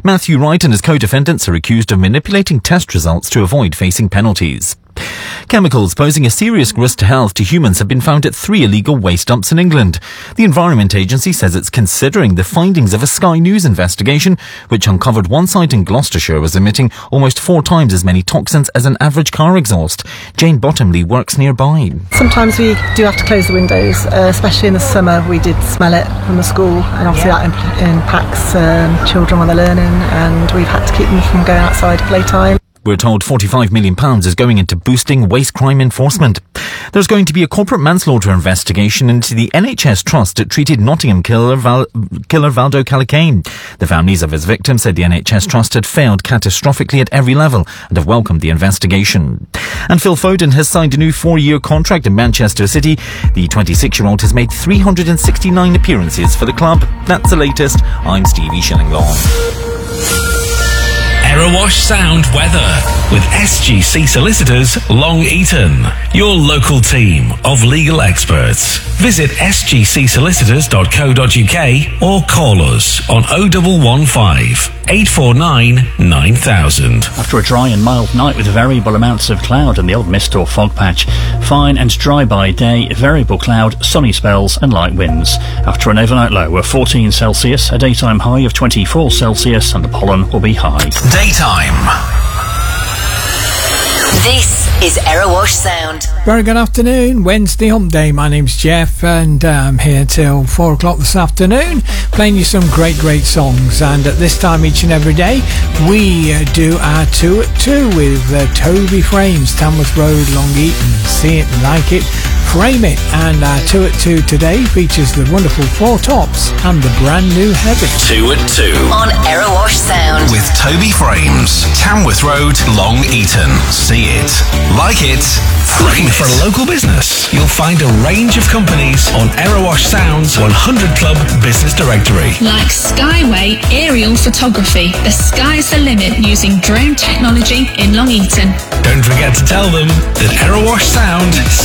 Matthew Wright and his co-defendants are accused of manipulating test results to avoid facing penalties. Chemicals posing a serious risk to health to humans have been found at 3 illegal waste dumps in England. The Environment Agency says it's considering the findings of a Sky News investigation, which uncovered one site in Gloucestershire was emitting almost 4 times as many toxins as an average car exhaust. Jane Bottomley works nearby. Sometimes we do have to close the windows, especially in the summer. We did smell it from the school, and obviously that impacts children when they're learning, and we've had to keep them from going outside at playtime. We're told £45 million is going into boosting waste crime enforcement. There's going to be a corporate manslaughter investigation into the NHS trust that treated Nottingham killer Valdo Callicane. The families of his victims said the NHS trust had failed catastrophically at every level and have welcomed the investigation. And Phil Foden has signed a new 4-year contract in Manchester City. The 26-year-old has made 369 appearances for the club. That's the latest. I'm Stevie Shillinglaw. Erewash Sound weather with SGC Solicitors Long Eaton, your local team of legal experts. Visit sgcsolicitors.co.uk or call us on 0115 849 9000. After a dry and mild night with variable amounts of cloud and the odd mist or fog patch, fine and dry by day, variable cloud, sunny spells and light winds. After an overnight low of 14 Celsius, a daytime high of 24 Celsius and the pollen will be high. Daytime. This is Erewash Sound. Very good afternoon. Wednesday hump day. My name's Jeff and I'm here till 4 o'clock this afternoon playing you some great songs, and at this time each and every day we do our 2 at 2 with Toby Frames, Tamworth Road, Long Eaton. See it, like it, frame it. And our 2 at 2 today features the wonderful Four Tops and the brand new Heaven. 2 at 2 on Erewash Sound with Toby Frames, Tamworth Road, Long Eaton. See it, like it, frame it. For a local business, you'll find a range of companies on Erewash Sound's 100 Club business directory. Like Skyway Aerial Photography. The sky's the limit using drone technology in Long Eaton. Don't forget to tell them that Erewash Sound